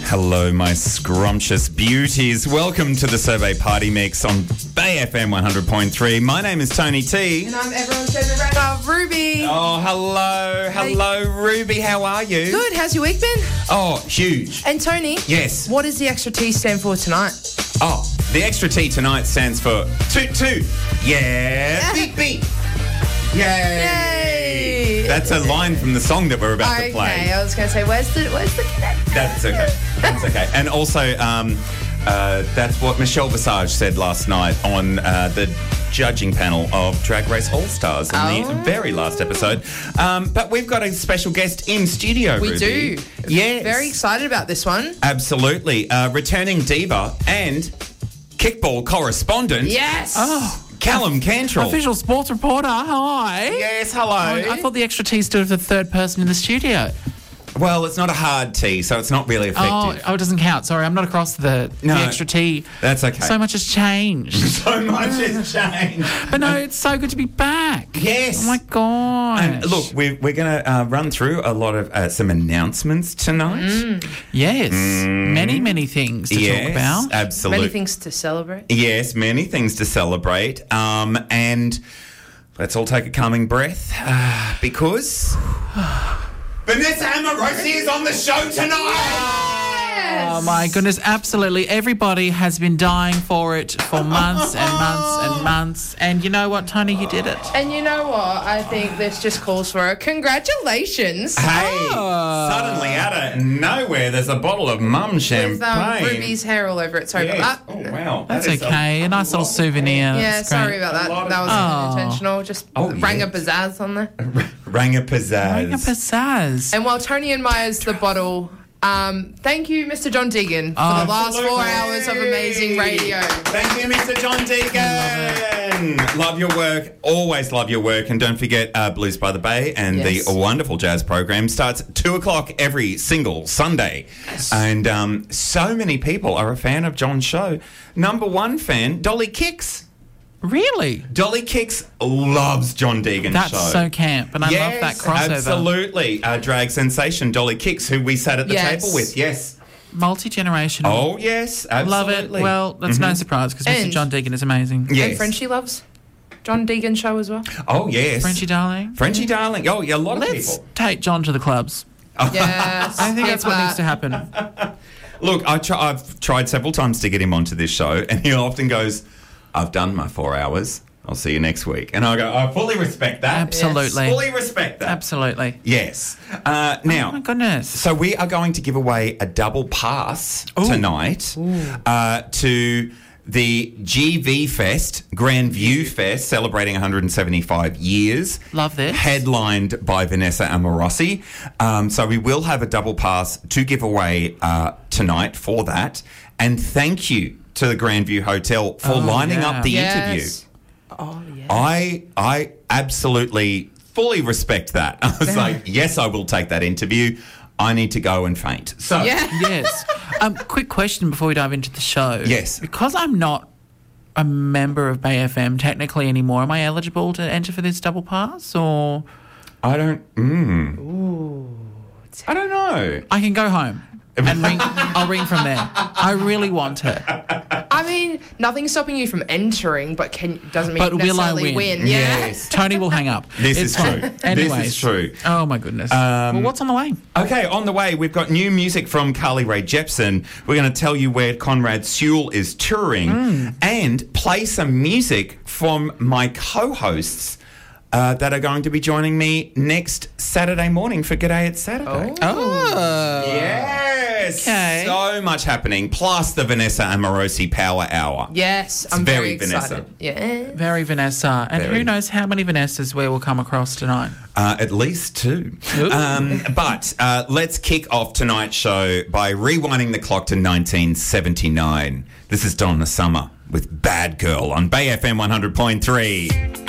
Hello, my scrumptious beauties. Welcome to the Survey Party Mix on Bay FM 100.3. My name is Tony T. And I'm everyone's favourite rapper, Ruby. Oh, hello. Hello, Ruby. How are you? Good. How's your week been? Oh, huge. And Tony? Yes. What does the extra T stand for tonight? Oh, the extra T tonight stands for toot toot. Yeah. Beep beep. Yay. Yay. That's a line from the song that we're about to play. Okay, I was going to say, where's the connect? That's okay. That's okay. And also, that's what Michelle Visage said last night on the judging panel of Drag Race All-Stars in the very last episode. But we've got a special guest in studio, We Ruby. do. Yes. Very excited about this one. Absolutely. Returning diva and kickball correspondent. Yes. Oh, Callum Cantrell. official sports reporter. Hi. Yes, hello. I thought the extra T stood for the third person in the studio. Well, it's not a hard T, so it's not really effective. Oh, it doesn't count. Sorry, I'm not across the extra T. That's okay. So much has changed. So much has changed. But no, it's so good to be back. Yes. Oh my God. And look, we're going to run through a lot of some announcements tonight. Yes. Many things to talk about. Absolutely. Many things to celebrate. Yes, many things to celebrate. And let's all take a calming breath because Vanessa Amorosi is on the show tonight. Oh my goodness, absolutely. Everybody has been dying for it for months and months and months. And you know what, Tony, you did it. And you know what? I think this just calls for a congratulations. Hey, suddenly out of nowhere, there's a bottle of mum champagne. With Ruby's hair all over it. Sorry Yes. about that. Oh, wow. That's That is okay. A nice little souvenir. Yeah, That's great. sorry about that. That was unintentional. Just rang a pizzazz on there. Rang a pizzazz. Bring a pizzazz. And while Tony admires the bottle, thank you, Mr. John Deegan, for the last 4 hours of amazing radio. Thank you, Mr. John Deegan. Love your work. Always love your work. And don't forget Blues by the Bay and Yes. the wonderful jazz program starts at 2 o'clock every single Sunday. Yes. And so many people are a fan of John's show. Number one fan, Dolly Kicks. Really? Dolly Kicks loves John Deegan's That's show. so camp, and I love that crossover. Absolutely. Drag sensation Dolly Kicks, who we sat at the Yes. table with. Yes. Multi-generational. Oh, yes. Love Absolutely. it. Well, that's no surprise because Mr. And- John Deegan is amazing. Yes. And Frenchie loves John Deegan's show as well. Oh, yes. Frenchie darling. Frenchie darling. Oh, yeah, a lot of Let's people. take John to the clubs. Yes. I think that's what needs to happen. happen. Look, I've tried several times to get him onto this show, and he often goes, I've done my 4 hours. I'll see you next week. And I go, I fully respect that. Absolutely. Fully respect that. Absolutely. Yes. Oh Now, my goodness. so we are going to give away a double pass tonight to the GV Fest, Grand View Fest, celebrating 175 years. Love this. Headlined by Vanessa Amorosi. So we will have a double pass to give away tonight for that. And thank you to the Grand View Hotel for lining yeah. up the interview. Yes. Oh, yeah. I absolutely fully respect that. I was like, yes, I will take that interview. I need to go and faint. So, Yeah. Yes. Quick question before we dive into the show. Yes. Because I'm not a member of Bay FM technically anymore, am I eligible to enter for this double pass or I don't. I don't know. I can go home and ring? I'll ring from there. I really want it. I mean, nothing's stopping you from entering, but doesn't mean But you will I necessarily win? Yeah. Yes. Tony will hang up. This It's is true. fine. This Anyways. is true. Oh my goodness. Well, what's on the way? Okay, on the way, we've got new music from Carly Rae Jepsen. We're going to tell you where Conrad Sewell is touring and play some music from my co-hosts that are going to be joining me next Saturday morning for G'day It's Saturday. Oh. Yes. Okay. So much happening, plus the Vanessa Amorosi Power Hour. Yes, I'm very very excited. Vanessa. Yeah. Very Vanessa. And Very. who knows how many Vanessas we will come across tonight. At least 2. But let's kick off tonight's show by rewinding the clock to 1979. This is Donna Summer with Bad Girl on Bay FM 100.3.